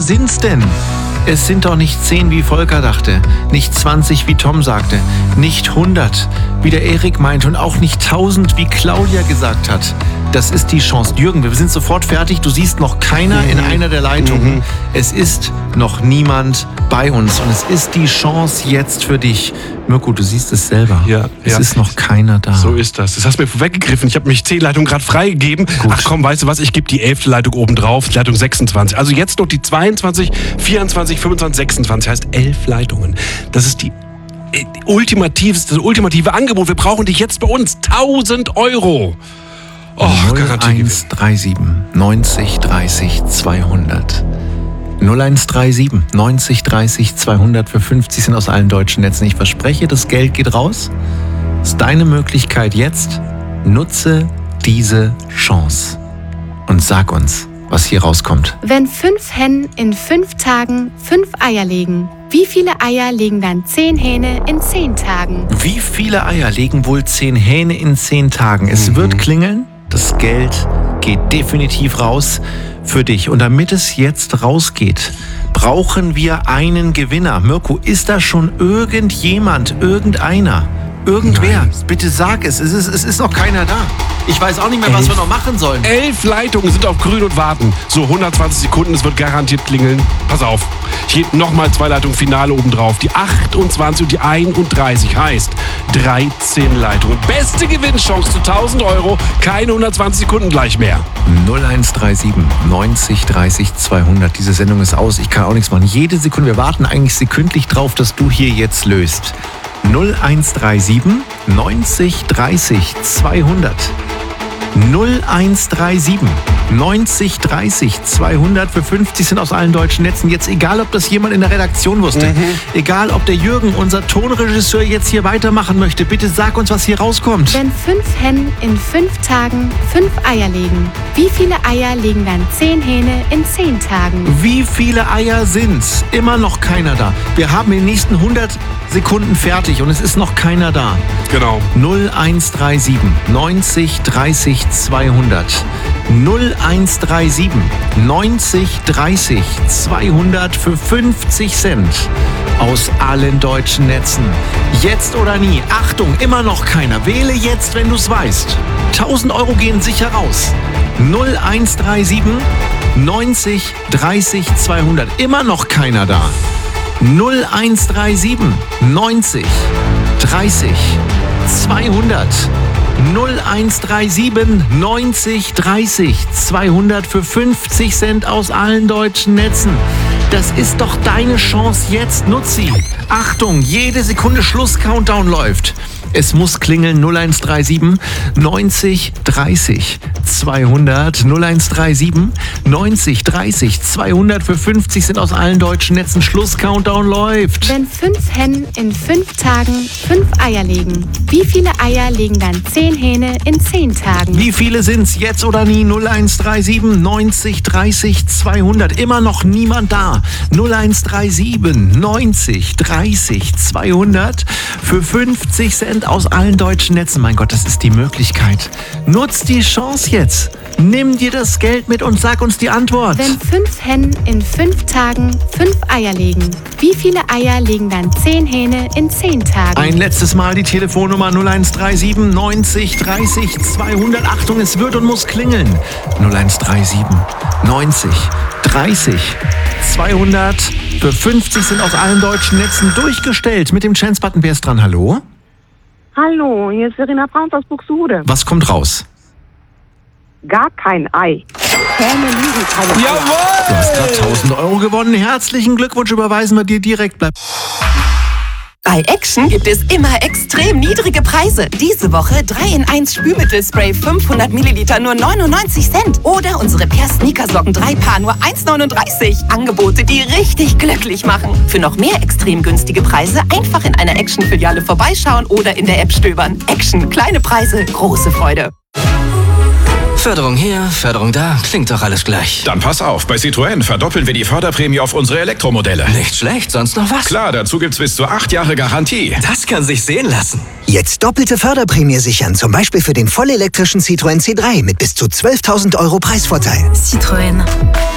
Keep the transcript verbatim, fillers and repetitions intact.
sind's denn? Es sind doch nicht zehn, wie Volker dachte, nicht zwanzig, wie Tom sagte, nicht hundert, wie der Erik meinte und auch nicht tausend, wie Claudia gesagt hat. Das ist die Chance. Jürgen, wir sind sofort fertig. Du siehst noch keiner mhm. in einer der Leitungen. Mhm. Es ist noch niemand bei uns und es ist die Chance jetzt für dich. Mirko, du siehst es selber. Ja, es ja. ist noch keiner da. So ist das. Das hast du mir vorweggegriffen. Ich habe mich zehn Leitungen gerade freigegeben. Gut. Ach komm, weißt du was? Ich gebe die elfte Leitung oben drauf, Leitung sechsundzwanzig. Also jetzt noch die zweiundzwanzig, vierundzwanzig, fünfundzwanzig, sechsundzwanzig. Heißt elf Leitungen. Das ist die ultimative, das ultimative Angebot. Wir brauchen dich jetzt bei uns. tausend Euro. Oh, null eins drei sieben neunzig dreißig zweihundert. null eins drei sieben neunzig dreißig zweihundert für fünfzig sind aus allen deutschen Netzen. Ich verspreche, das Geld geht raus. Das ist deine Möglichkeit jetzt. Nutze diese Chance und sag uns, was hier rauskommt. Wenn fünf Hennen in fünf Tagen fünf Eier legen, wie viele Eier legen dann zehn Hähne in zehn Tagen? Wie viele Eier legen wohl zehn Hähne in zehn Tagen? Es mhm. wird klingeln. Das Geld geht definitiv raus für dich. Und damit es jetzt rausgeht, brauchen wir einen Gewinner. Mirko, ist da schon irgendjemand, irgendeiner, irgendwer? Nein. Bitte sag es. Es ist, es ist noch keiner da. Ich weiß auch nicht mehr, was Elf. wir noch machen sollen. Elf Leitungen sind auf grün und warten. So hundertzwanzig Sekunden, es wird garantiert klingeln. Pass auf, hier nochmal zwei Leitungen Finale obendrauf. Die achtundzwanzig und die einunddreißig heißt dreizehn Leitungen. Beste Gewinnchance zu tausend Euro. Keine hundertzwanzig Sekunden gleich mehr. null eins drei sieben neunzig dreißig zweihundert. Diese Sendung ist aus. Ich kann auch nichts machen. Jede Sekunde. Wir warten eigentlich sekündlich drauf, dass du hier jetzt löst. null eins drei sieben neunzig dreißig zweihundert. null eins drei sieben neunzig dreißig zweihundert für fünfzig sind aus allen deutschen Netzen. Jetzt egal, ob das jemand in der Redaktion wusste, mhm. egal, ob der Jürgen, unser Tonregisseur, jetzt hier weitermachen möchte, bitte sag uns, was hier rauskommt. Wenn fünf Hennen in fünf Tagen fünf Eier legen, wie viele Eier legen dann zehn Hähne in zehn Tagen? Wie viele Eier sind's? Immer noch keiner da. Wir haben in den nächsten hundert Sekunden fertig und es ist noch keiner da. Genau. null eins drei sieben neunzig dreißig zweihundert. null eins drei sieben neunzig dreißig zweihundert für fünfzig Cent aus allen deutschen Netzen. Jetzt oder nie. Achtung, immer noch keiner. Wähle jetzt, wenn du es weißt. tausend Euro gehen sicher raus. null eins drei sieben neunzig dreißig zweihundert. Immer noch keiner da. null eins drei sieben neunzig dreißig zweihundert. null eins drei sieben neunzig dreißig zweihundert für fünfzig Cent aus allen deutschen Netzen. Das ist doch deine Chance jetzt. Nutz sie. Achtung, jede Sekunde Schluss-Countdown läuft. Es muss klingeln. Null eins drei sieben neunzig dreißig zweihundert. null eins drei sieben neunzig dreißig zweihundert für fünfzig sind aus allen deutschen Netzen. Schluss-Countdown läuft. Wenn fünf Hennen in fünf Tagen fünf Eier legen, wie viele Eier legen dann zehn Hähne in zehn Tagen? Wie viele sind's? Jetzt oder nie? null eins drei sieben neunzig dreißig zweihundert. Immer noch niemand da. null eins drei sieben neunzig dreißig zweihundert für fünfzig Cent aus allen deutschen Netzen. Mein Gott, das ist die Möglichkeit. Nutz die Chance jetzt. Nimm dir das Geld mit und sag uns die Antwort. Wenn fünf Hennen in fünf Tagen fünf Eier legen, wie viele Eier legen dann zehn Hähne in zehn Tagen? Ein letztes Mal die Telefonnummer null eins drei sieben neunzig dreißig zweihundert. Achtung, es wird und muss klingeln. null eins drei sieben neunzig dreißig zweihundert. Für fünfzig sind aus allen deutschen Netzen durchgestellt. Mit dem Chance-Button, wer ist dran? Hallo? Hallo, hier ist Verena Brauns aus Buxtehude. Was kommt raus? Gar kein Ei. Hähne liegen keine Eier. Jawohl! Du hast gerade tausend Euro gewonnen. Herzlichen Glückwunsch, überweisen wir dir direkt. Bleib. Bei Action gibt es immer extrem niedrige Preise. Diese Woche drei in eins Spülmittelspray fünfhundert Milliliter nur neunundneunzig Cent. Oder unsere Per Sneakersocken drei Paar nur eins neununddreißig. Angebote, die richtig glücklich machen. Für noch mehr extrem günstige Preise einfach in einer Action-Filiale vorbeischauen oder in der App stöbern. Action, kleine Preise, große Freude. Förderung hier, Förderung da, klingt doch alles gleich. Dann pass auf, bei Citroën verdoppeln wir die Förderprämie auf unsere Elektromodelle. Nicht schlecht, sonst noch was? Klar, dazu gibt's bis zu acht Jahre Garantie. Das kann sich sehen lassen. Jetzt doppelte Förderprämie sichern, zum Beispiel für den vollelektrischen Citroën C drei mit bis zu zwölftausend Euro Preisvorteil. Citroën.